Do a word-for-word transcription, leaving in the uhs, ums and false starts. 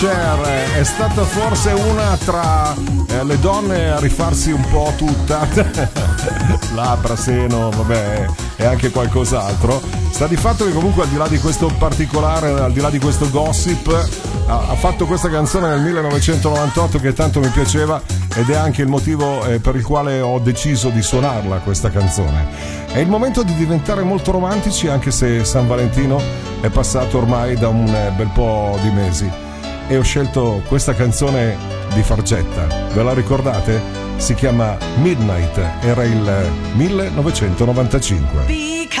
È stata forse una tra eh, le donne a rifarsi un po' tutta labbra, seno, vabbè, e anche qualcos'altro. Sta di fatto che comunque al di là di questo particolare, al di là di questo gossip, ha, ha fatto questa canzone nel millenovecentonovantotto che tanto mi piaceva, ed è anche il motivo eh, per il quale ho deciso di suonarla questa canzone. È il momento di diventare molto romantici, anche se San Valentino è passato ormai da un eh, bel po' di mesi, e ho scelto questa canzone di Fargetta. Ve la ricordate? Si chiama Midnight, era il millenovecentonovantacinque.